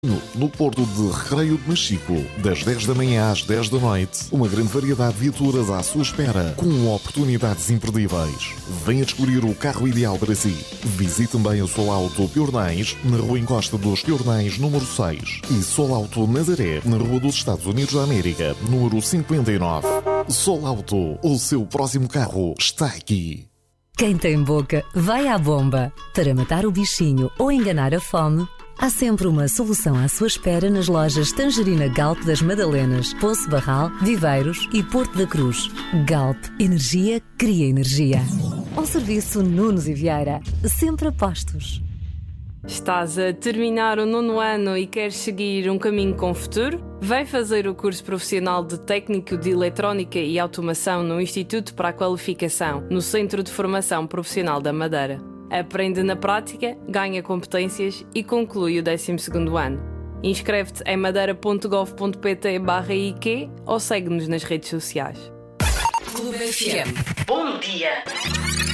No Porto de Recreio de Machico, das 10 da manhã às 10 da noite, uma grande variedade de viaturas à sua espera, com oportunidades imperdíveis. Venha descobrir o carro ideal para si. Visite também o Solauto Piornais, na Rua Encosta dos Piornais, número 6, e Solauto Nazaré, na Rua dos Estados Unidos da América, número 59. Solauto, o seu próximo carro está aqui. Quem tem boca, vai à bomba. Para matar o bichinho ou enganar a fome, há sempre uma solução à sua espera nas lojas Tangerina Galp das Madalenas, Poço Barral, Viveiros e Porto da Cruz. Galp, energia cria energia. Um serviço Nunes e Vieira, sempre a postos. Estás a terminar o 9º ano e queres seguir um caminho com futuro? Vem fazer o curso profissional de Técnico de Eletrónica e Automação no Instituto para a Qualificação, no Centro de Formação Profissional da Madeira. Aprende na prática, ganha competências e conclui o 12º ano. Inscreve-te em madeira.gov.pt/IQ ou segue-nos nas redes sociais. Clube FM. Bom dia!